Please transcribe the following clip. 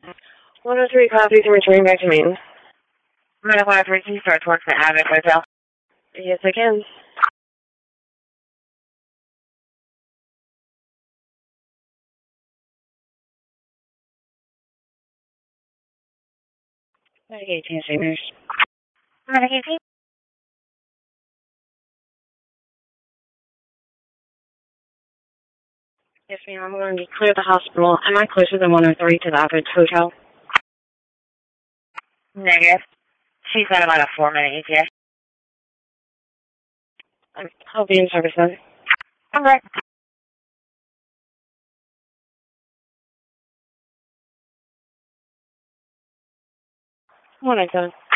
103 copies and returning back to main. Medical emergency start towards the Abbott Hotel. Yes, I can. Medicaid Tuesday, nurse. Medicaid team. Yes, ma'am. I'm going to clear the hospital. Am I closer than 103 to the Abbott Hotel? Negative. She's at about a 4-minute ETA. I'll be in service then. Okay. When I'm done.